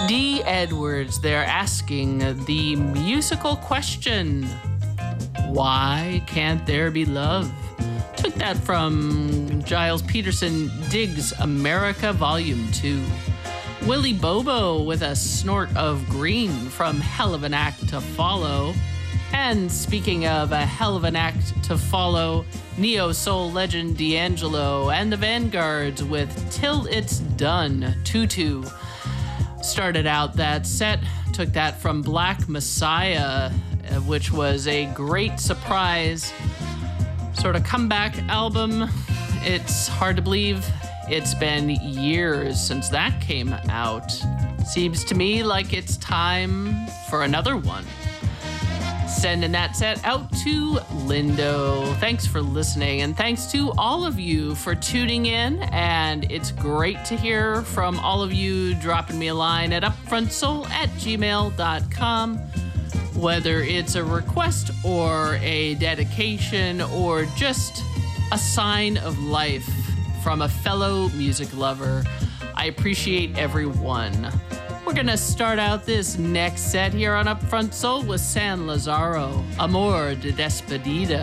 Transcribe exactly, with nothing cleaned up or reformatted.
D. Edwards, they're asking the musical question, why can't there be love? Took that from Giles Peterson Diggs America Volume two. Willie Bobo with a snort of green from Hell of an Act to Follow. And speaking of a hell of an act to follow, neo-soul legend D'Angelo and the Vanguards with Till It's Done, Tutu. Started out that set, took that from Black Messiah, which was a great surprise sort of comeback album. It's hard to believe it's been years since that came out. Seems to me like it's time for another one. Sending that set out to Lindo. Thanks for listening, and thanks to all of you for tuning in. And it's great to hear from all of you dropping me a line at upfrontsoul at gmail dot com. Whether it's a request or a dedication or just a sign of life from a fellow music lover, I appreciate everyone. We're gonna start out this next set here on Upfront Soul with San Lazaro, Amor de Despedida.